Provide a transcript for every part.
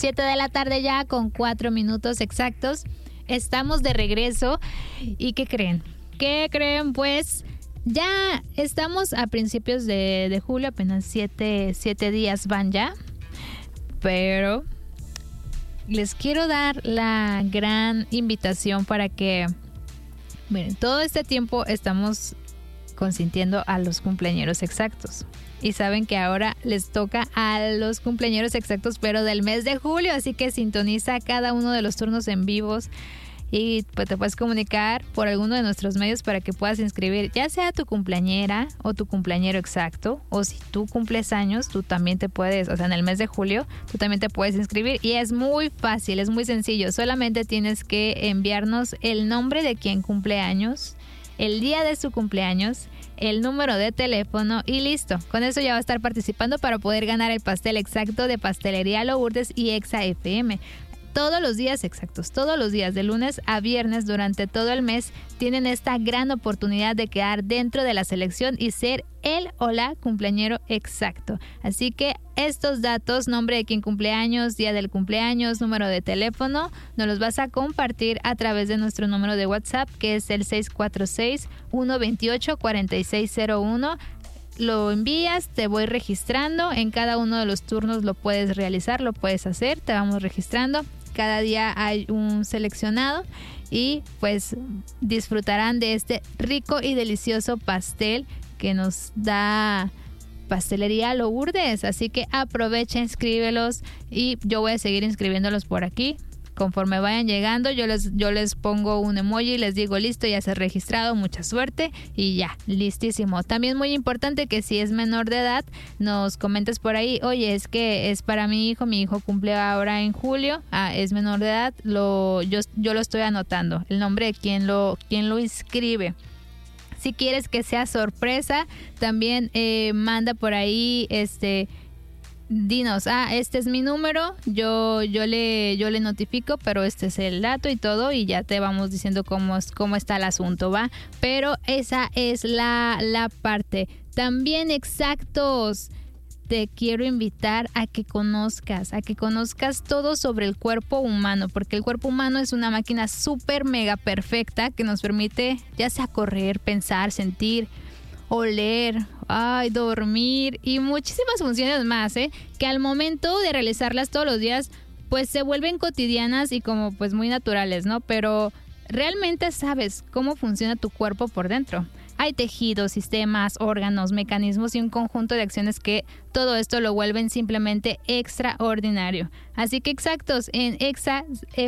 7 de la tarde ya con 4 minutos exactos. Estamos de regreso. ¿Y qué creen? ¿Qué creen? Pues ya estamos a principios de julio, apenas 7 días van ya. Pero les quiero dar la gran invitación para que, miren, todo este tiempo estamos consintiendo a los cumpleañeros exactos. Y saben que ahora les toca a los cumpleañeros exactos, pero del mes de julio. Así que sintoniza cada uno de los turnos en vivos y pues te puedes comunicar por alguno de nuestros medios para que puedas inscribir, ya sea tu cumpleañera o tu cumpleañero exacto, o si tú cumples años, tú también te puedes, o sea, en el mes de julio, tú también te puedes inscribir. Y es muy fácil, es muy sencillo. Solamente tienes que enviarnos el nombre de quien cumple años, el día de su cumpleaños, el número de teléfono y listo. Con eso ya va a estar participando para poder ganar el pastel exacto de Pastelería Lourdes y Exa FM. Todos los días exactos, todos los días de lunes a viernes durante todo el mes tienen esta gran oportunidad de quedar dentro de la selección y ser el o la cumpleañero exacto. Así que estos datos, nombre de quien cumpleaños, día del cumpleaños, número de teléfono, nos los vas a compartir a través de nuestro número de WhatsApp, que es el 646-128-4601. Lo envías, te voy registrando. En cada uno de los turnos lo puedes realizar, lo puedes hacer, te vamos registrando. Cada día hay un seleccionado y pues disfrutarán de este rico y delicioso pastel que nos da Pastelería Lourdes. Así que aprovecha, inscríbelos y yo voy a seguir inscribiéndolos por aquí. Conforme vayan llegando, yo les pongo un emoji y les digo listo, ya se ha registrado, mucha suerte y ya, listísimo. También muy importante que si es menor de edad, nos comentes por ahí, oye, es que es para mi hijo cumple ahora en julio, es menor de edad, yo lo estoy anotando, el nombre de quien lo inscribe. Si quieres que sea sorpresa, también manda por ahí dinos, este es mi número, yo le notifico, pero este es el dato y todo, y ya te vamos diciendo cómo está el asunto, ¿va? Pero esa es la parte. También exactos, te quiero invitar a que conozcas todo sobre el cuerpo humano, porque el cuerpo humano es una máquina súper mega perfecta que nos permite ya sea correr, pensar, sentir, oler, dormir y muchísimas funciones más, que al momento de realizarlas todos los días, pues se vuelven cotidianas y como pues muy naturales, ¿no? Pero realmente sabes cómo funciona tu cuerpo por dentro. Hay tejidos, sistemas, órganos, mecanismos y un conjunto de acciones que todo esto lo vuelven simplemente extraordinario. Así que exactos, en Exa,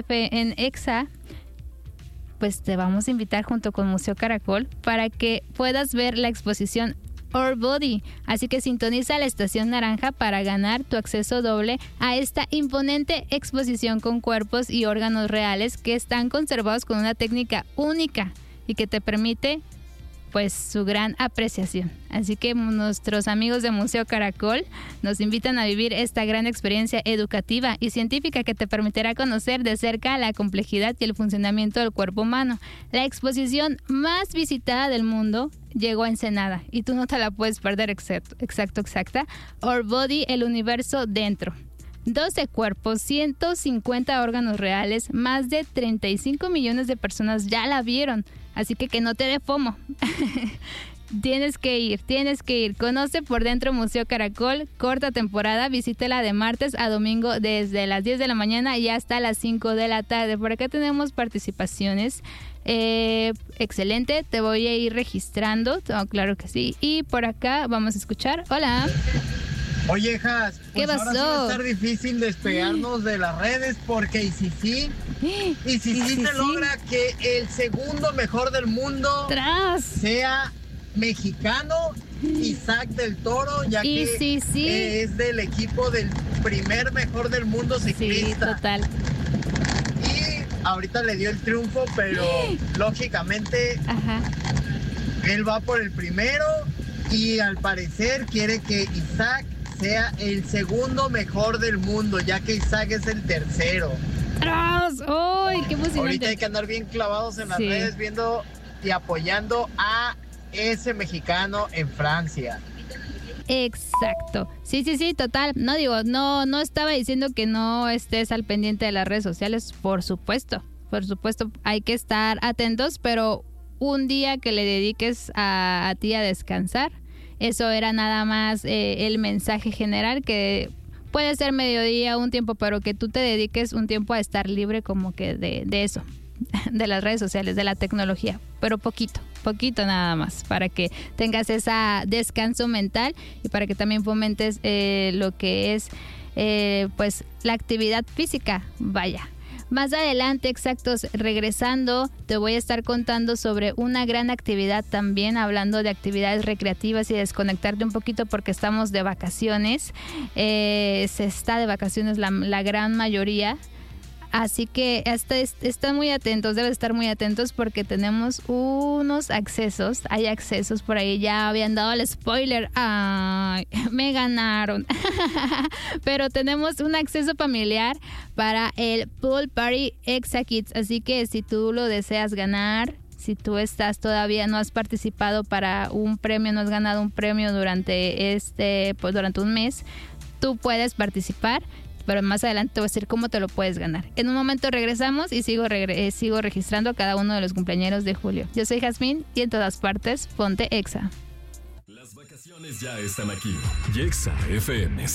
pues te vamos a invitar junto con Museo Caracol para que puedas ver la exposición Our Body. Así que sintoniza la estación naranja para ganar tu acceso doble a esta imponente exposición con cuerpos y órganos reales que están conservados con una técnica única y que te permite pues su gran apreciación. Así que nuestros amigos de Museo Caracol nos invitan a vivir esta gran experiencia educativa y científica que te permitirá conocer de cerca la complejidad y el funcionamiento del cuerpo humano. La exposición más visitada del mundo llegó a Ensenada y tú no te la puedes perder. Exacta. Our Body, el universo dentro. 12 cuerpos, 150 órganos reales, más de 35 millones de personas ya la vieron. Así que no te dé FOMO. Tienes que ir. Conoce por dentro Museo Caracol, corta temporada, visítela de martes a domingo desde las 10 de la mañana y hasta las 5 de la tarde. Por acá tenemos participaciones. Excelente, te voy a ir registrando. Oh, claro que sí. Y por acá vamos a escuchar. Hola. Oye, Jas, pues ¿qué pasó? Ahora sí va a estar difícil despegarnos de las redes porque y si sí se logra que el segundo mejor del mundo sea mexicano, Isaac del Toro, ya que es del equipo del primer mejor del mundo ciclista. Sí, total. Y ahorita le dio el triunfo, pero lógicamente él va por el primero y al parecer quiere que Isaac sea el segundo mejor del mundo, ya que Isaac es el tercero. ¡Ay, qué emocionante! Ahorita hay que andar bien clavados en las redes viendo y apoyando a ese mexicano en Francia. Exacto. Sí, total. No digo, no estaba diciendo que no estés al pendiente de las redes sociales, por supuesto, hay que estar atentos, pero un día que le dediques a ti a descansar, eso era nada más el mensaje general, que puede ser mediodía, un tiempo, pero que tú te dediques un tiempo a estar libre como que de eso, de las redes sociales, de la tecnología, pero poquito nada más, para que tengas ese descanso mental y para que también fomentes lo que es pues la actividad física, vaya. Más adelante, exactos, regresando, te voy a estar contando sobre una gran actividad también, hablando de actividades recreativas y desconectarte un poquito porque estamos de vacaciones. Se está de vacaciones la gran mayoría. Así que están muy atentos, deben estar muy atentos porque tenemos unos accesos. Hay accesos por ahí, ya habían dado el spoiler. ¡Ay! Me ganaron. Pero tenemos un acceso familiar para el Pool Party Exa Kids. Así que si tú lo deseas ganar, si tú todavía no has participado para un premio, no has ganado un premio durante durante un mes, tú puedes participar. Pero más adelante te voy a decir cómo te lo puedes ganar. En un momento regresamos y sigo registrando a cada uno de los cumpleañeros de julio. Yo soy Jazmín y en todas partes, ponte Exa. Las vacaciones ya están aquí. Y Exa FM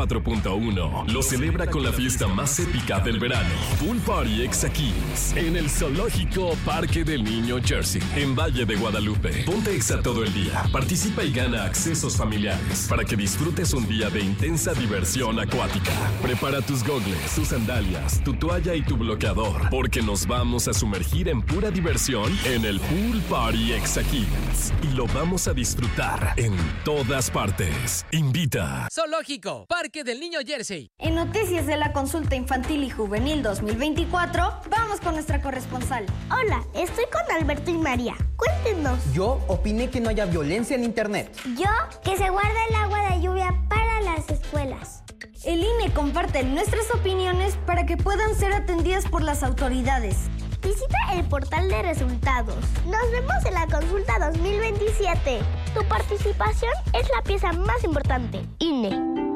104.1 lo celebra con la fiesta más épica del verano. Pool Party Exa Kids en el Zoológico Parque del Niño Jersey, en Valle de Guadalupe. Ponte Exa todo el día. Participa y gana accesos familiares para que disfrutes un día de intensa diversión acuática. Prepara tus gogles, tus sandalias, tu toalla y tu bloqueador, porque nos vamos a sumergir en pura diversión en el Pool Party Exa Kids. Y lo vamos a disfrutar en todas partes. Invita. Zoológico, Parque del Niño Jersey. En noticias de la consulta infantil y juvenil 2024, vamos con nuestra corresponsal. Hola, estoy con Alberto y María. Cuéntenos. Yo opiné que no haya violencia en internet. Yo, que se guarde el agua de lluvia para las escuelas. El INE comparte nuestras opiniones para que puedan ser atendidas por las autoridades. Visita el portal de resultados. Nos vemos en la consulta 2027. Tu participación es la pieza más importante. INE.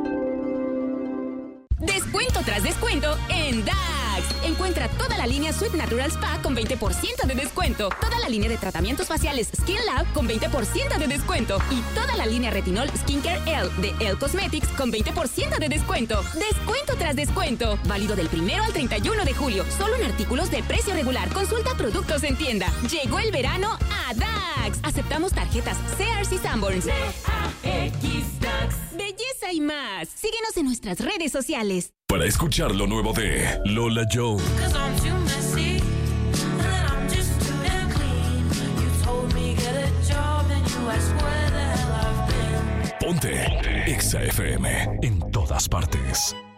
Descuento tras descuento en DAX. Encuentra toda la línea Sweet Natural Spa con 20% de descuento. Toda la línea de tratamientos faciales Skin Lab con 20% de descuento. Y toda la línea Retinol Skincare L de Elle Cosmetics con 20% de descuento. Descuento tras descuento. Válido del 1 al 31 de julio. Solo en artículos de precio regular. Consulta productos en tienda. Llegó el verano a DAX. Aceptamos tarjetas Sears y Sanborns. DAX DAX. Belleza y más. Síguenos en nuestras redes sociales. Para escuchar lo nuevo de Lola Jones. Ponte Exa FM en todas partes.